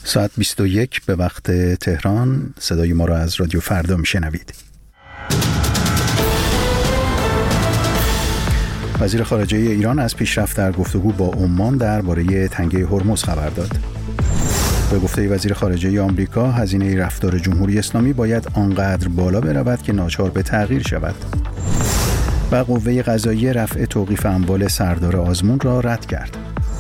ساعت 21 به وقت تهران. صدای ما را از رادیو فردا میشنوید. وزیر خارجه ایران از پیشرفت در گفتگو با عمان درباره تنگه هرمز خبر داد. به گفته وزیر خارجه آمریکا، هزینه رفتار جمهوری اسلامی باید آنقدر بالا برود که ناچار به تغییر شود. و قوه قضاییه رفع توقیف اموال سردار آزمون را رد کرد.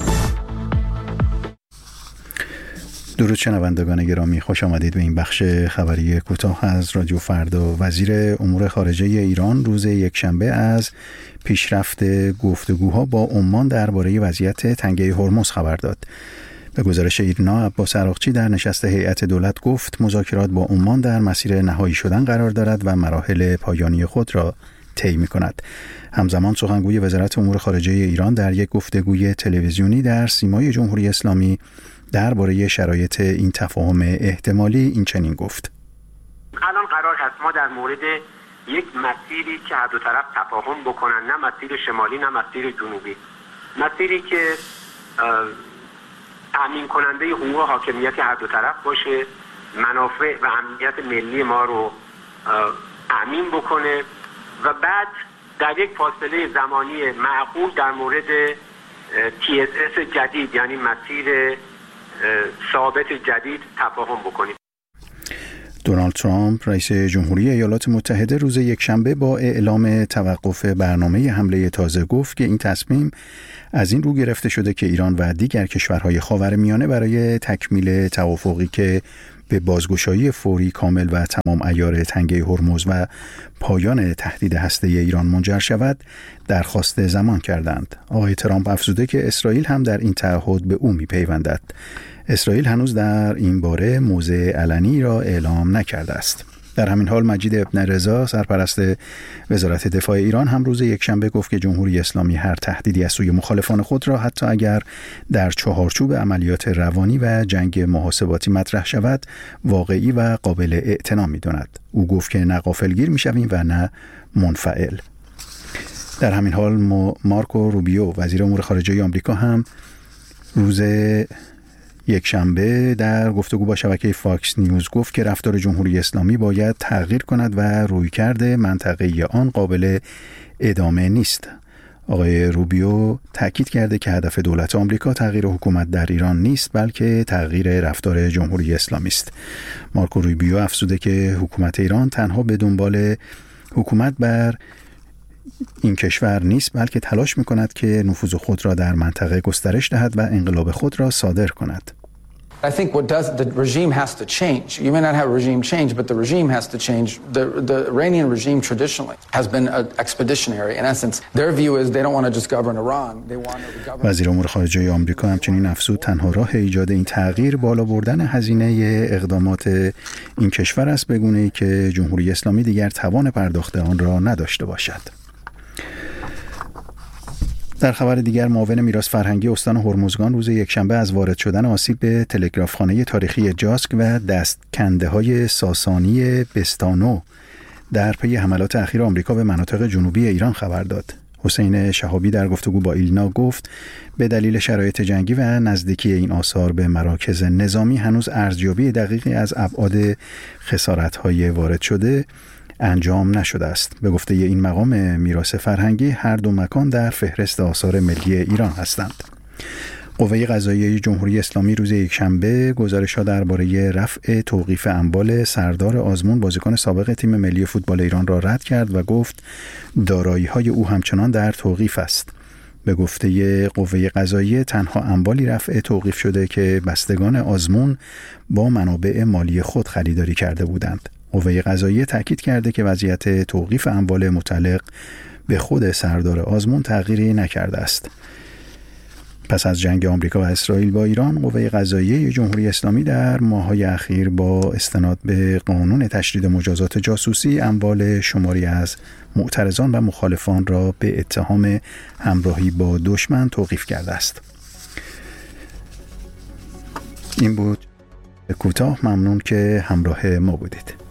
درود شنوندگان گرامی، خوش آمدید به این بخش خبری کوتاه از رادیو فردا. وزیر امور خارجه ایران روز یکشنبه از پیشرفت گفتگوها با عمان درباره وضعیت تنگه هرمز خبر داد. به گزارش ایرنا، عباس عراقچی در نشست هیئت دولت گفت مذاکرات با عمان در مسیر نهایی شدن قرار دارد و مراحل پایانی خود را طی می‌کند. همزمان سخنگوی وزارت امور خارجه ایران در یک گفتگوی تلویزیونی در سیمای جمهوری اسلامی درباره شرایط این تفاهم احتمالی این چنین گفت: الان قرار هست ما در مورد یک مسیری که هر دو طرف تفاهم بکنن، نه مسیر شمالی نه مسیر جنوبی، مسیری که تامین کننده حقوق و حاکمیت هر دو طرف باشه، منافع و امنیت ملی ما رو تامین بکنه و بعد در یک فاصله زمانی معقول در مورد TSS جدید، یعنی مسیر ثابت جدید، تفاهم بکنیم. دونالد ترامپ رئیس جمهوری ایالات متحده روز یکشنبه با اعلام توقف برنامه حمله تازه گفت که این تصمیم از این رو گرفته شده که ایران و دیگر کشورهای خاورمیانه برای تکمیل توافقی که به بازگشایی فوری، کامل و تمام عیار تنگه هرمز و پایان تهدید هسته ایران منجر شود درخواست زمان کردند. آقای ترامپ افزوده که اسرائیل هم در این تعهد به او می‌پیوندد. اسرائیل هنوز در این باره موضع علنی را اعلام نکرده است. در همین حال مجید ابن رضا، سرپرست وزارت دفاع ایران، هم روز یکشنبه گفت که جمهوری اسلامی هر تهدیدی از سوی مخالفان خود را حتی اگر در چهارچوب عملیات روانی و جنگ محاسباتی مطرح شود واقعی و قابل اعتنا می‌داند. او گفت که نه غافلگیر می‌شویم و نه منفعل. در همین حال مارکو روبیو، وزیر امور خارجه آمریکا، هم روز یکشنبه در گفتگو با شبکه فاکس نیوز گفت که رفتار جمهوری اسلامی باید تغییر کند و رویکرد منطقه‌ای آن قابل ادامه نیست. آقای روبیو تاکید کرده که هدف دولت آمریکا تغییر حکومت در ایران نیست، بلکه تغییر رفتار جمهوری اسلامی است. مارکو روبیو افزوده که حکومت ایران تنها به دنبال حکومت بر این کشور نیست، بلکه تلاش می‌کند که نفوذ خود را در منطقه گسترش دهد و انقلاب خود را صادر کند. I think the regime has to change. You may not have a regime change, but the regime has to change. The Iranian regime traditionally has been expeditionary. In essence, their view is they don't want to just govern Iran. They want to govern. وزیر امور خارجه آمریکا همچنین افزود تنها راه ایجاد این تغییر بالا بردن هزینه اقدامات این کشور است، به گونه‌ای که جمهوری اسلامی دیگر توان پرداخت آن را نداشته باشد. در خبر دیگر، معاون میراث فرهنگی استان هرمزگان روز یکشنبه از وارد شدن آسیب به تلگرافخانه تاریخی جاسک و دستکنده ساسانی بستانو در پی حملات اخیر آمریکا به مناطق جنوبی ایران خبر داد. حسین شهابی در گفتگو با ایلنا گفت به دلیل شرایط جنگی و نزدیکی این آثار به مراکز نظامی هنوز ارزیابی دقیقی از ابعاد خسارت‌های وارد شده انجام نشده است. به گفته این مقام میراث فرهنگی، هر دو مکان در فهرست آثار ملی ایران هستند. قوه قضاییه جمهوری اسلامی روز یکشنبه گزارش‌ها درباره رفع توقیف اموال سردار آزمون، بازیکن سابق تیم ملی فوتبال ایران، را رد کرد و گفت دارایی‌های او همچنان در توقیف است. به گفته قوه قضاییه تنها اموالی رفع توقیف شده که بستگان آزمون با منابع مالی خود خریداری کرده بودند. قوه قضاییه تاکید کرده که وضعیت توقیف اموال متعلق به خود سردار آزمون تغییری نکرده است. پس از جنگ آمریکا و اسرائیل با ایران، قوه قضاییه جمهوری اسلامی در ماه‌های اخیر با استناد به قانون تشدید مجازات جاسوسی اموال شماری از معترضان و مخالفان را به اتهام همراهی با دشمن توقیف کرده است. این بود کوتاه. ممنون که همراه ما بودید.